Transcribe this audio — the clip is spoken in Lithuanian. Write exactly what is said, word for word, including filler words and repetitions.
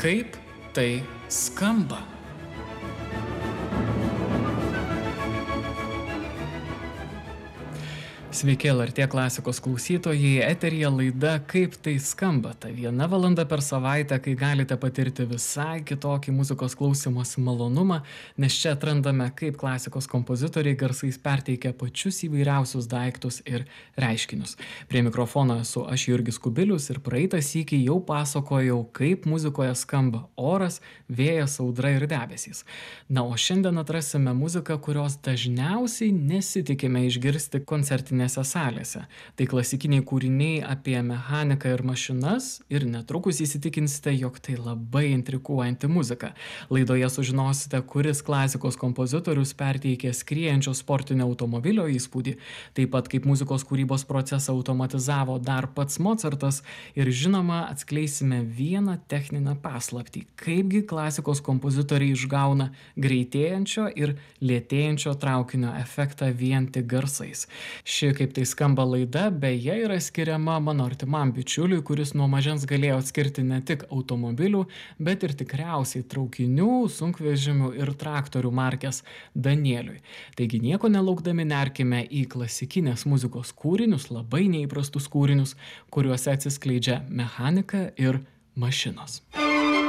Kaip tai skamba? Sveiki, L R T klasikos klausytojai, eteryje laida Kaip tai skamba. Ta viena valanda per savaitę, kai galite patirti visai kitokį muzikos klausymosi malonumą, nes čia atrandame, kaip klasikos kompozitoriai garsais perteikia pačius įvairiausius daiktus ir reiškinius. Prie mikrofono esu aš Jurgis Kubilius ir praeitą sykį jau pasakojau, kaip muzikoje skamba oras, vėjas, audra ir debesys. Na, o šiandien atrasime muziką, kurios dažniausiai nesitikime išgirsti koncertinėse salėse. Tai klasikiniai kūriniai apie mechaniką ir mašinas ir netrukus įsitikinsite, jog tai labai intriguojanti muzika. Laidoje sužinosite, kuris klasikos kompozitorius perteikė skriejančio sportinio automobilio įspūdį, taip pat kaip muzikos kūrybos procesą automatizavo dar pats Mocartas ir žinoma atskleisime vieną techninę paslaptį, kaipgi klasikos kompozitoriai išgauna greitėjančio ir lėtėjančio traukinio efektą vien tik garsais. Ši Kaip tai skamba laida, beje, yra skiriama mano artimam bičiuliui, kuris nuo mažens galėjo atskirti ne tik automobilių, bet ir tikriausiai traukinių, sunkvežimių ir traktorių markės Danieliui. Taigi nieko nelaukdami nerkime į klasikinės muzikos kūrinius, labai neįprastus kūrinius, kuriuose atsiskleidžia mechanika ir mašinos.